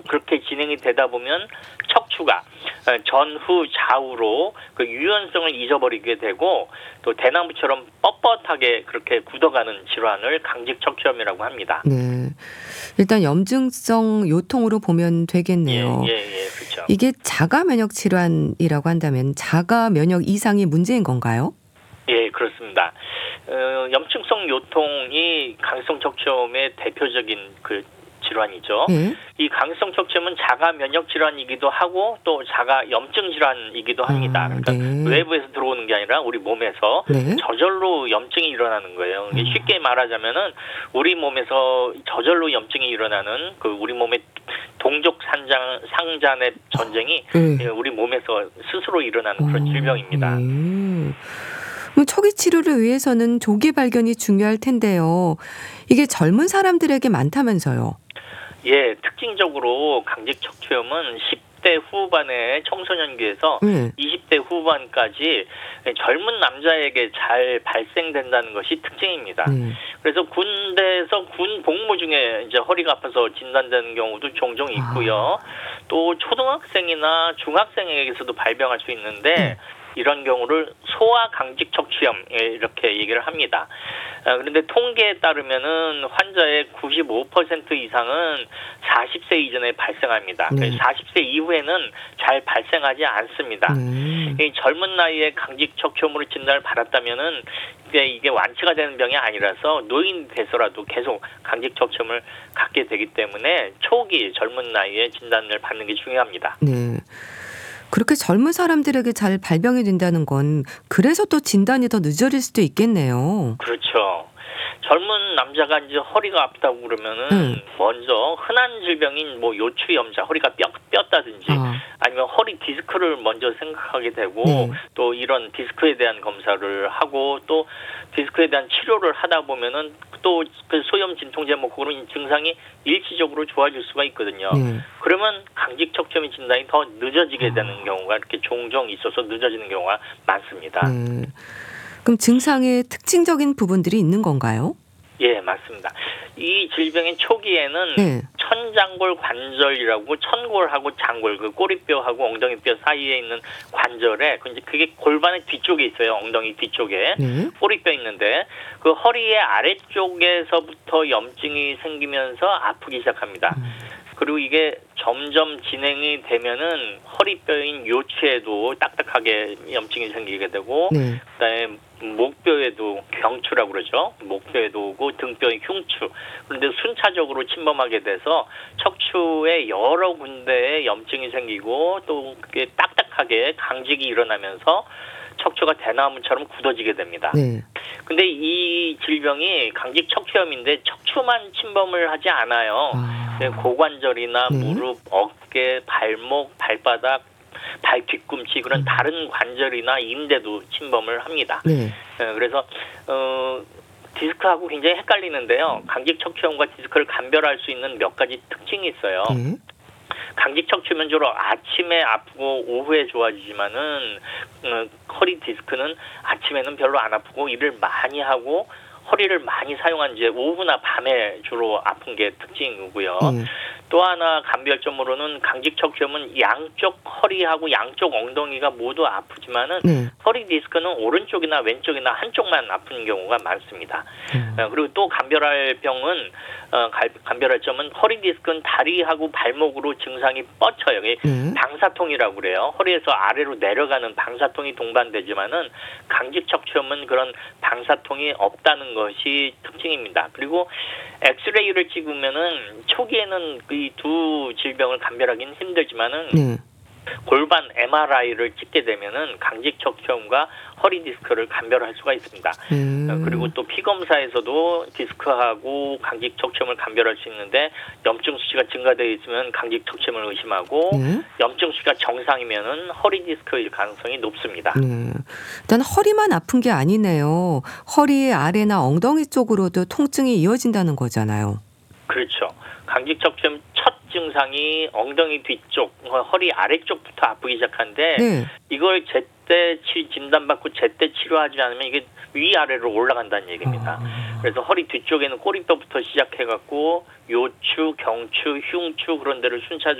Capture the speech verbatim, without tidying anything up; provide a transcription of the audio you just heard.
그렇게 진행이 되다 보면 척추가 전후 좌우로 그 유연성을 잊어버리게 되고 또 대나무처럼 뻣뻣하게 그렇게 굳어가는 질환을 강직 척추염이라고 합니다. 네. 일단 염증성 요통으로 보면 되겠네요. 예, 예, 예, 그렇죠. 이게 자가 면역 질환이라고 한다면 자가 면역 이상이 문제인 건가요? 예, 그렇습니다. 어, 염증성 요통이 강성 척추염의 대표적인 그 질환이죠. 예. 이 강성 척추염은 자가 면역 질환이기도 하고 또 자가 염증 질환이기도 합니다. 아, 그러니까 네. 외부에서 들어오는 게 아니라 우리 몸에서 네. 저절로 염증이 일어나는 거예요. 이게 음. 쉽게 말하자면은 우리 몸에서 저절로 염증이 일어나는 그 우리 몸의 동족 산장 상잔의 전쟁이 네. 우리 몸에서 스스로 일어나는 그런 어, 질병입니다. 예. 그럼 초기 치료를 위해서는 조기 발견이 중요할 텐데요. 이게 젊은 사람들에게 많다면서요. 예, 특징적으로 강직 척추염은 십 대 후반의 청소년기에서 네. 이십 대 후반까지 젊은 남자에게 잘 발생된다는 것이 특징입니다. 네. 그래서 군대에서 군 복무 중에 이제 허리가 아파서 진단되는 경우도 종종 있고요. 아. 또 초등학생이나 중학생에게서도 발병할 수 있는데 네. 이런 경우를 소아 강직 척추염 이렇게 얘기를 합니다. 그런데 통계에 따르면은 환자의 구십오 퍼센트 이상은 사십 세 이전에 발생합니다. 네. 사십 세 이후에는 잘 발생하지 않습니다. 네. 이 젊은 나이에 강직 척추염으로 진단을 받았다면은 이게, 이게 완치가 되는 병이 아니라서 노인이 돼서라도 계속 강직 척추염을 갖게 되기 때문에 초기 젊은 나이에 진단을 받는 게 중요합니다. 네. 그렇게 젊은 사람들에게 잘 발병이 된다는 건 그래서 또 진단이 더 늦어질 수도 있겠네요. 그렇죠. 젊은 남자가 이제 허리가 아프다고 그러면은 음. 먼저 흔한 질병인 뭐 요추염자, 허리가 뼈, 뼈다든지 아. 아니면 허리 디스크를 먼저 생각하게 되고 네. 또 이런 디스크에 대한 검사를 하고 또 디스크에 대한 치료를 하다 보면은 또 그 소염 진통제 뭐 그런 증상이 일시적으로 좋아질 수가 있거든요. 네. 그러면 강직 척추염 진단이 더 늦어지게 아. 되는 경우가 이렇게 종종 있어서 늦어지는 경우가 많습니다. 네. 그럼 증상의 특징적인 부분들이 있는 건가요? 예, 맞습니다. 이 질병의 초기에는 네. 천장골 관절이라고 천골하고 장골, 그 꼬리뼈하고 엉덩이뼈 사이에 있는 관절에 그게 골반의 뒤쪽에 있어요. 엉덩이 뒤쪽에 네. 꼬리뼈 있는데 그 허리의 아래쪽에서부터 염증이 생기면서 아프기 시작합니다. 음. 그리고 이게 점점 진행이 되면은 허리뼈인 요추에도 딱딱하게 염증이 생기게 되고 네. 그다음에 목뼈에도 경추라고 그러죠. 목뼈에도 오고 등뼈의 흉추. 그런데 순차적으로 침범하게 돼서 척추의 여러 군데에 염증이 생기고 또 그게 딱딱하게 강직이 일어나면서 척추가 대나무처럼 굳어지게 됩니다. 네. 근데 이 질병이 강직 척추염인데 척추만 침범을 하지 않아요. 아. 고관절이나 네. 무릎, 어깨, 발목, 발바닥, 발 뒤꿈치 그런 음. 다른 관절이나 인대도 침범을 합니다. 네. 그래서 어, 디스크하고 굉장히 헷갈리는데요. 강직 척추염과 디스크를 감별할 수 있는 몇 가지 특징이 있어요. 네. 강직 척추염은 주로 아침에 아프고 오후에 좋아지지만은 어, 허리 디스크는 아침에는 별로 안 아프고 일을 많이 하고 허리를 많이 사용한 이제 오후나 밤에 주로 아픈 게 특징이고요. 네. 또 하나 감별점으로는 강직 척추염은 양쪽 허리하고 양쪽 엉덩이가 모두 아프지만은 네. 허리 디스크는 오른쪽이나 왼쪽이나 한쪽만 아픈 경우가 많습니다. 음. 어, 그리고 또 감별할 병은 어, 감별할 점은 허리 디스크는 다리하고 발목으로 증상이 뻗쳐요. 네. 방사통이라고 그래요. 허리에서 아래로 내려가는 방사통이 동반되지만은 강직 척추염은 그런 방사통이 없다는 것이 특징입니다. 그리고 엑스레이를 찍으면은 초기에는 이 두 질병을 감별하기는 힘들지만은 네. 골반 엠알아이를 찍게 되면은 강직 척추염과 허리 디스크를 감별할 수가 있습니다. 음. 그리고 또 피 검사에서도 디스크하고 강직 척추염을 감별할 수 있는데 염증 수치가 증가되어 있으면 강직 척추염을 의심하고 네. 염증 수치가 정상이면은 허리 디스크일 가능성이 높습니다. 네. 일단 허리만 아픈 게 아니네요. 허리 아래나 엉덩이 쪽으로도 통증이 이어진다는 거잖아요. 그렇죠. 강직 척추염 첫 증상이 엉덩이 뒤쪽, 허리 아래쪽부터 아프기 시작하는데 네. 이걸 제때 진단받고 제때 치료하지 않으면 이게 위아래로 올라간다는 얘기입니다. 아. 그래서 허리 뒤쪽에는 꼬리뼈부터 시작해갖고 요추, 경추, 흉추 그런 데를 순차적으로